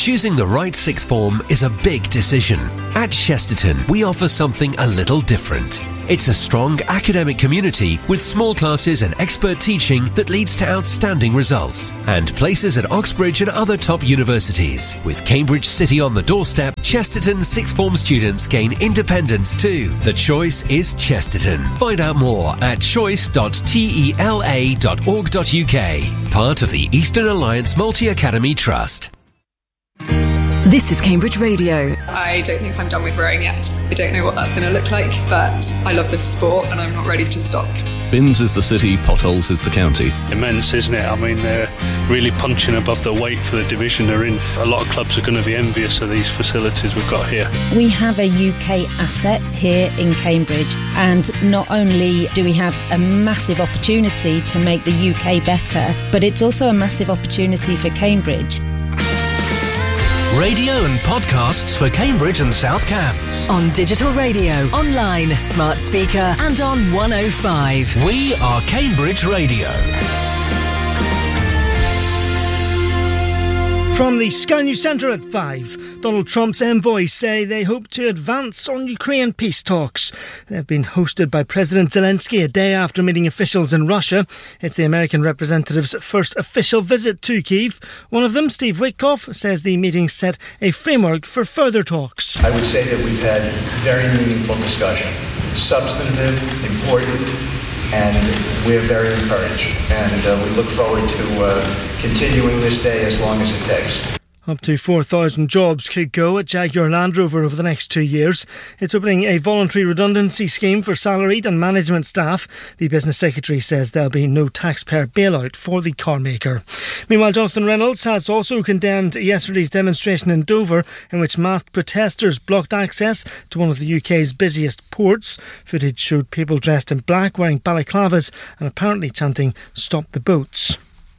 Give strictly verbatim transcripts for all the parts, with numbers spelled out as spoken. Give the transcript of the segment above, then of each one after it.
choosing the right sixth form is a big decision. At Chesterton, we offer something a little different. It's a strong academic community with small classes and expert teaching that leads to outstanding results, and places at Oxbridge and other top universities. With Cambridge City on the doorstep, Chesterton sixth form students gain independence too. The choice is Chesterton. Find out more at choice dot tela dot org dot uk. Part of the Eastern Alliance Multi-Academy Trust. This is Cambridge Radio. I don't think I'm done with rowing yet. I don't know what that's going to look like, but I love this sport and I'm not ready to stop. Binns is the city, Potholes is the county. Immense, isn't it? I mean, they're really punching above the weight for the division they're in. A lot of clubs are going to be envious of these facilities we've got here. We have a U K asset here in Cambridge, and not only do we have a massive opportunity to make the U K better, but it's also a massive opportunity for Cambridge. Radio and podcasts for Cambridge and South Cambs. On digital radio, online, smart speaker and on one oh five. We are Cambridge Radio. From the Sky News Centre at five, Donald Trump's envoys say they hope to advance on Ukraine peace talks. They've been hosted by President Zelensky a day after meeting officials in Russia. It's the American representative's first official visit to Kyiv. One of them, Steve Witkoff, says the meeting set a framework for further talks. I would say that we've had very meaningful discussion, substantive, important, and we're very encouraged. And uh, we look forward to uh, continuing this day as long as it takes. Up to four thousand jobs could go at Jaguar Land Rover over the next two years. It's opening a voluntary redundancy scheme for salaried and management staff. The business secretary says there'll be no taxpayer bailout for the car maker. Meanwhile, Jonathan Reynolds has also condemned yesterday's demonstration in Dover, in which masked protesters blocked access to one of the U K's busiest ports. Footage showed people dressed in black wearing balaclavas and apparently chanting "Stop the boats."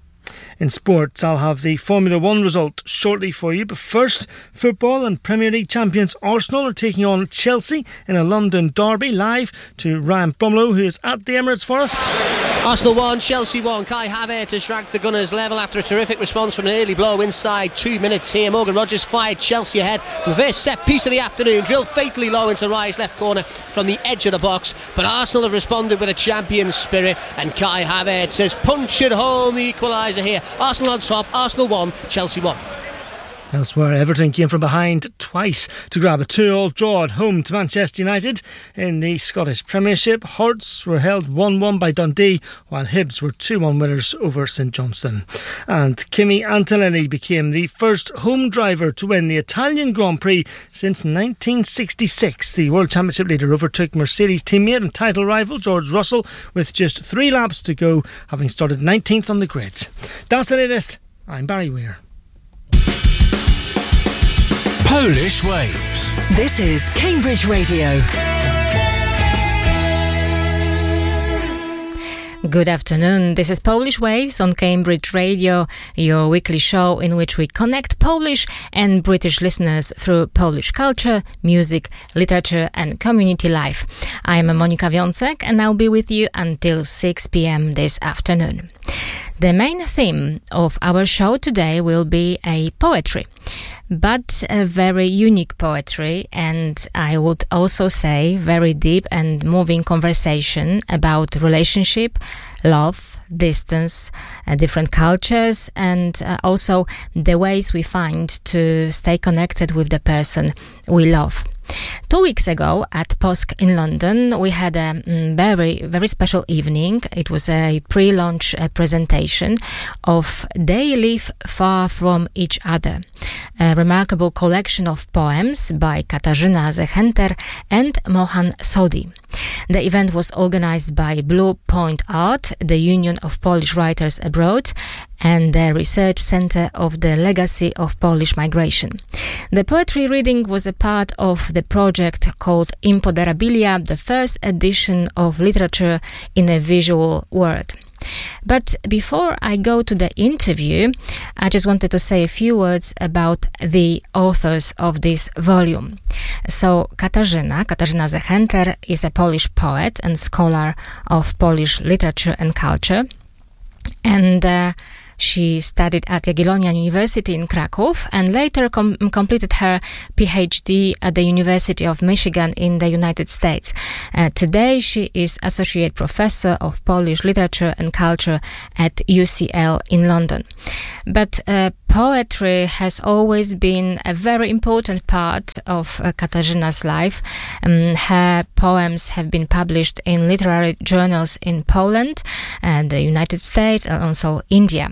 In sports, I'll have the Formula One result shortly for you. But first, football and Premier League champions Arsenal are taking on Chelsea in a London derby. Live to Ryan Bromlow, who is at the Emirates for us. Arsenal won, Chelsea won. Kai Havertz has dragged the Gunners level after a terrific response from an early blow inside two minutes here. Morgan Rogers fired Chelsea ahead from the first set piece of the afternoon, drilled fatally low into Raya's left corner from the edge of the box. But Arsenal have responded with a champion spirit, and Kai Havertz has punched home the equaliser here. Arsenal on top, Arsenal won, Chelsea won. Elsewhere, Everton came from behind twice to grab a two-all draw at home to Manchester United. In the Scottish Premiership, Hearts were held one one by Dundee, while Hibs were two one winners over St Johnstone. And Kimi Antonelli became the first home driver to win the Italian Grand Prix since nineteen sixty-six. The World Championship leader overtook Mercedes teammate and title rival George Russell with just three laps to go, having started nineteenth on the grid. That's the latest. I'm Barry Weir. Polish Waves. This is Cambridge Radio. Good afternoon. This is Polish Waves on Cambridge Radio, your weekly show in which we connect Polish and British listeners through Polish culture, music, literature and community life. I am Monika Wiącek and I'll be with you until six p.m. this afternoon. The main theme of our show today will be a poetry, but a very unique poetry, and I would also say very deep and moving conversation about relationship, love, distance, uh, different cultures, and uh, also the ways we find to stay connected with the person we love. Two weeks ago at Posk in London, we had a mm, very, very special evening. It was a pre-launch uh, presentation of They Live Far From Each Other, a remarkable collection of poems by Katarzyna Zechenter and Mohan Sodi. The event was organized by Blue Point Art, the Union of Polish Writers Abroad, and the Research Center of the Legacy of Polish Migration. The poetry reading was a part of the project called Imponderabilia, the first edition of literature in a visual world. But before I go to the interview, I just wanted to say a few words about the authors of this volume. So Katarzyna, Katarzyna Zechenter is a Polish poet and scholar of Polish literature and culture. And uh, She studied at Jagiellonian University in Krakow and later com- completed her PhD at the University of Michigan in the United States. Uh, today she is Associate Professor of Polish Literature and Culture at U C L in London. But uh, poetry has always been a very important part of uh, Katarzyna's life. Um, her poems have been published in literary journals in Poland and the United States and also India.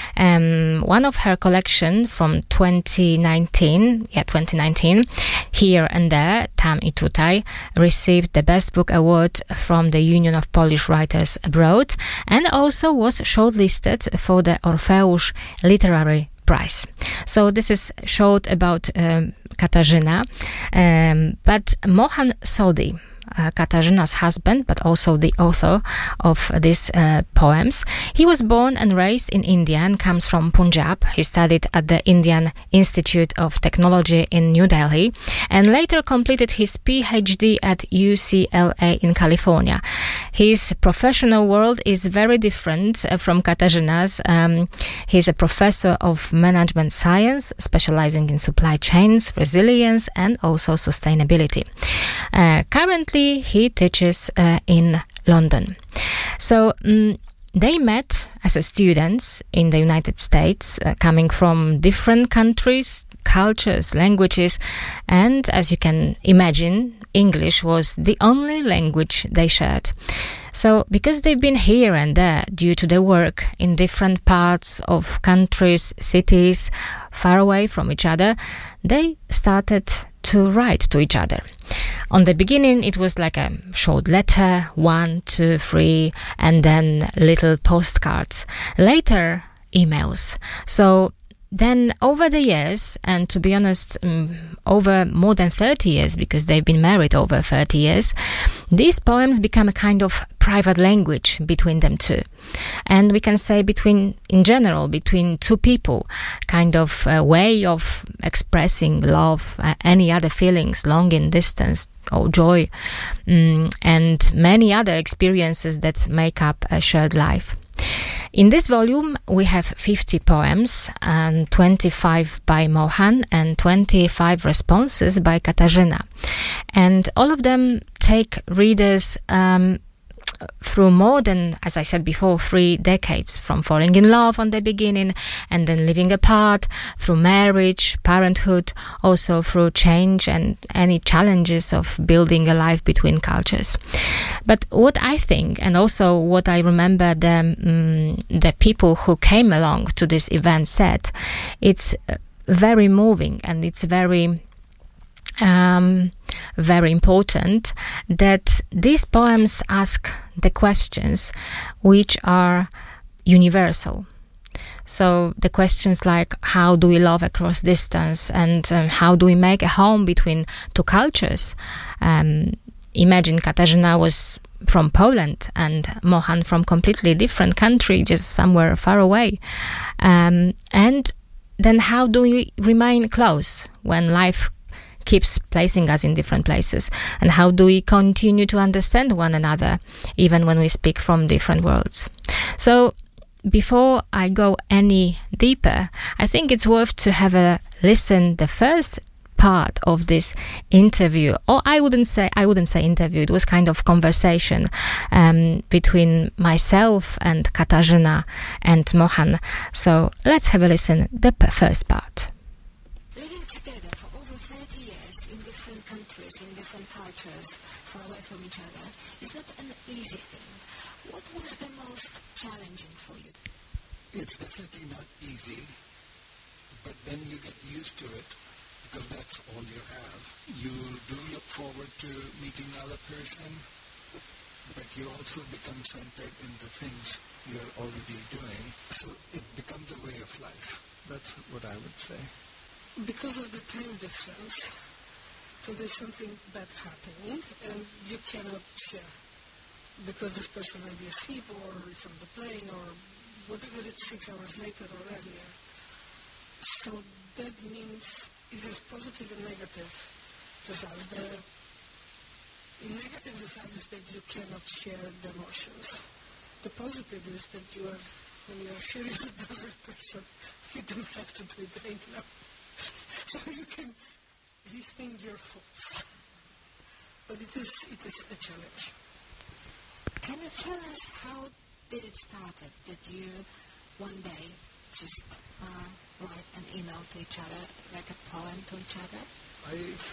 Um, one of her collection from twenty nineteen, yeah, twenty nineteen, Here and There, Tam I Tutaj, received the Best Book Award from the Union of Polish Writers Abroad and also was shortlisted for the Orfeusz Literary Prize. So this is short about um, Katarzyna, um, but Mohan Sodhi, Uh, Katarzyna's husband, but also the author of these uh, poems. He was born and raised in India and comes from Punjab. He studied at the Indian Institute of Technology in New Delhi and later completed his PhD at U C L A in California. His professional world is very different uh, from Katarzyna's. Um, he's a professor of management science, specializing in supply chains, resilience, and also sustainability. Uh, currently, he teaches uh, in London. So um, they met as a students in the United States, uh, coming from different countries, cultures, languages, and as you can imagine, English was the only language they shared. So because they've been here and there due to their work in different parts of countries, cities, far away from each other, they started to write to each other. On the beginning, it was like a short letter, one, two, three, and then little postcards. Later, emails. So then over the years, and to be honest, um, over more than thirty years, because they've been married over thirty years, these poems become a kind of private language between them two. And we can say between, in general, between two people, kind of a way of expressing love, uh, any other feelings, longing, distance, or joy, um, and many other experiences that make up a shared life. In this volume, we have fifty poems, and twenty-five by Mohan and twenty-five responses by Katarzyna. And all of them take readers um, through more than, as I said before, three decades, from falling in love on the beginning and then living apart, through marriage, parenthood, also through change and any challenges of building a life between cultures. But what I think, and also what I remember the, um, the people who came along to this event said, it's very moving and it's very Um, very important that these poems ask the questions which are universal. So the questions like, how do we love across distance, and um, how do we make a home between two cultures? Um, imagine Katarzyna was from Poland and Mohan from completely different country, just somewhere far away. Um, and then how do we remain close when life keeps placing us in different places, and how do we continue to understand one another even when we speak from different worlds? So before I go any deeper, I think it's worth to have a listen the first part of this interview, or I wouldn't say I wouldn't say interview, it was kind of conversation um, between myself and Katarzyna and Mohan. So let's have a listen the p- first part. It's definitely not easy, but then you get used to it because that's all you have. You do look forward to meeting another person, but you also become centered in the things you're already doing. So it becomes a way of life. That's what I would say. Because of the time difference, so there's something bad happening and you cannot share. Because this person may be asleep or it's on the plane or whatever, it's six hours later or earlier. So that means it has positive and negative results. The negative result is that you cannot share the emotions. The positive is that you are when you're a serious dozer person, you don't have to do it right now. So you can rethink your thoughts. But it is, it is a challenge. Can you tell us how did it start that you one day just uh, write an email to each other, write a poem to each other? I